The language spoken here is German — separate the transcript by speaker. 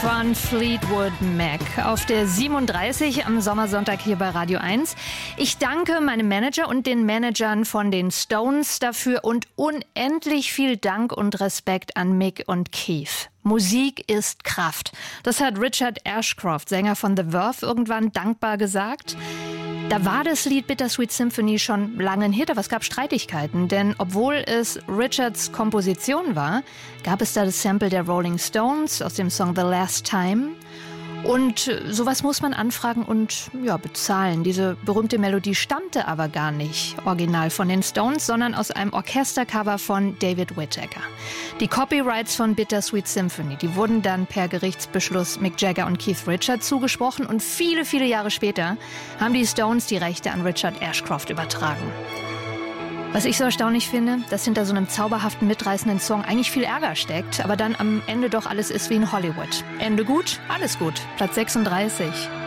Speaker 1: Von Fleetwood Mac auf der 37 am Sommersonntag hier bei Radio 1. Ich danke meinem Manager und den Managern von den Stones dafür und unendlich viel Dank und Respekt an Mick und Keith. Musik ist Kraft. Das hat Richard Ashcroft, Sänger von The Verve, irgendwann dankbar gesagt. Da war das Lied Bittersweet Symphony schon lange ein Hit, aber es gab Streitigkeiten. Denn obwohl es Richards Komposition war, gab es da das Sample der Rolling Stones aus dem Song The Last Time. Und sowas muss man anfragen und bezahlen. Diese berühmte Melodie stammte aber gar nicht original von den Stones, sondern aus einem Orchestercover von David Whittaker. Die Copyrights von Bittersweet Symphony, die wurden dann per Gerichtsbeschluss Mick Jagger und Keith Richards zugesprochen und viele, viele Jahre später haben die Stones die Rechte an Richard Ashcroft übertragen. Was ich so erstaunlich finde, dass hinter so einem zauberhaften, mitreißenden Song eigentlich viel Ärger steckt, aber dann am Ende doch alles ist wie in Hollywood. Ende gut, alles gut. Platz 36.